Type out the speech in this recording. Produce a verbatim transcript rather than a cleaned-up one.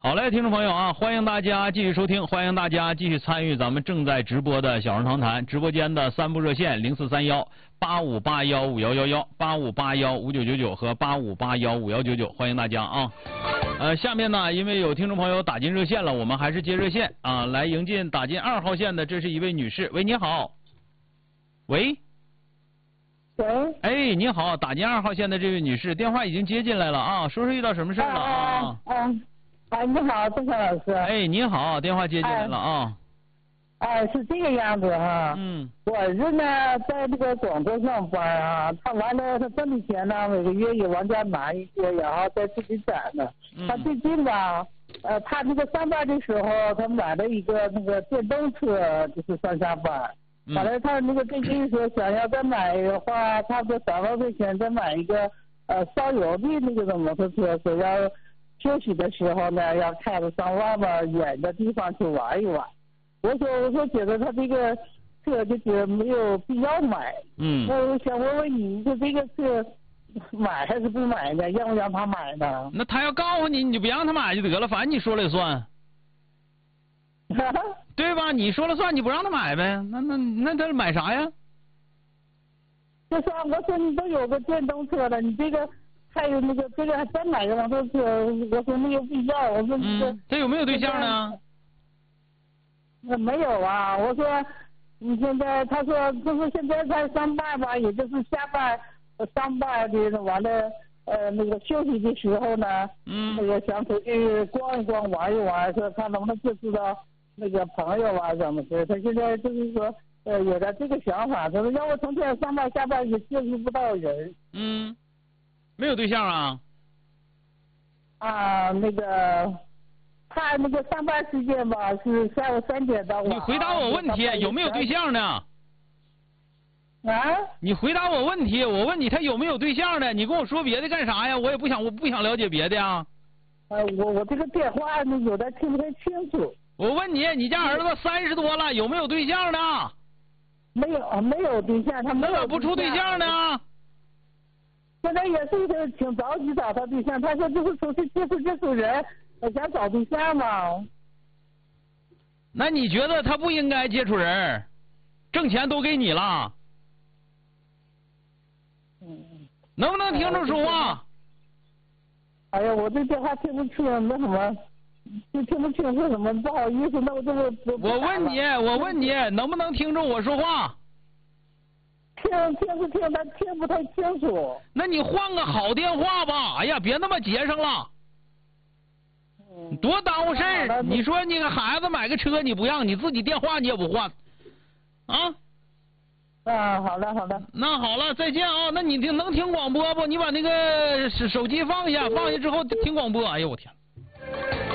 好嘞，听众朋友啊，欢迎大家继续收听，欢迎大家继续参与咱们正在直播的小人长谈直播间的三部热线零四三幺八五八幺五幺幺幺八五八幺五九九九和八五八幺五幺九九，欢迎大家啊。呃，下面呢，因为有听众朋友打进热线了，我们还是接热线啊，来迎进打进二号线的，这是一位女士，喂，你好。喂。 喂。 哎，你好，打进二号线的这位女士，电话已经接进来了啊，说说遇到什么事了啊？ 嗯。哎，你好，郑强老师。 哎，你好，电话接进来了啊。 哎，是这个样子哈。 嗯。 我儿子呢，在那个广州上班啊，他完了，他挣的钱呢，每个月也往家拿一些，然后再自己攒的。 嗯。 他最近吧，呃，他那个上班的时候，他买了一个那个电动车，就是上下班。嗯。完了，他那个最近说想要再买的话，差不多三万块钱再买一个呃烧油的那个摩托车，说要。休息的时候呢，要开着上外面远的地方去玩一玩。我说，我说觉得他这个车就觉得没有必要买。 嗯。 我想问问你，说这个车买还是不买呢？让不让他买呢？ 那他要告诉你，你就别让他买就得了，反正你说了算。对吧？你说了算，你不让他买呗？那那那他买啥呀？ 就说我说你都有个电动车了，你这个。还有那个这个还再买个摩托车，我说没有必要。我说这个、 嗯、他有没有对象呢？ 那没有啊。我说你现在，他说就是现在在上班吧，也就是下班上班的完了，呃那个休息的时候呢， 嗯， 那个想出去逛一逛玩一玩，说看能不能接触到那个朋友啊什么的。他现在就是说呃有了这个想法，他说要我成天上班下班也接触不到人。 嗯。没有对象啊？ 啊，那个，他那个上班时间吧是下午三点到晚。 你回答我问题，有没有对象呢？ 啊？ 你回答我问题，我问你他有没有对象呢？你跟我说别的干啥呀？我也不想，我不想了解别的呀。 呃，我我这个电话呢有点听不太清楚。 我问你，你家儿子三十多了，有没有对象呢？ 没有，没有对象，他没有。 那咋不处对象呢？ 现在也是挺着急找他对象，他说就是出去接触接触人，想找对象嘛。 那你觉得他不应该接触人，挣钱都给你了？ 嗯。 能不能听着说话？ 哎呀，我这电话听不清，那什么，就听不清是什么，不好意思，那我这个。 我问你，我问你，能不能听着我说话？ 听听是听，但听不太清楚。 那你换个好电话吧，哎呀，别那么节省了， 嗯、 多耽误事儿。你说你个孩子买个车你不让，你自己电话你也不换，啊？ 啊，好的好的。 那好了，再见啊！那你听能听广播不？你把那个手手机放下，放下之后听广播。哎呦我天！